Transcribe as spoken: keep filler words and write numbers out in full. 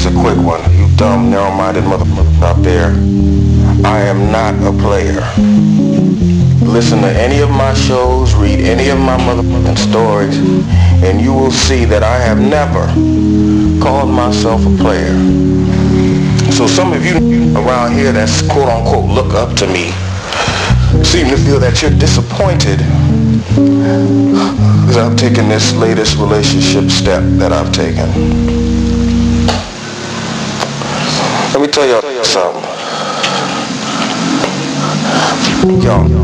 a quick one. You dumb, narrow-minded motherfuckers out there. I am not a player. Listen to any of my shows, read any of my motherfucking stories, and you will see that I have never called myself a player. So some of you around here that's quote-unquote look up to me seem to feel that you're disappointed because I've taken this latest relationship step that I've taken. Let me tell y'all something. Y'all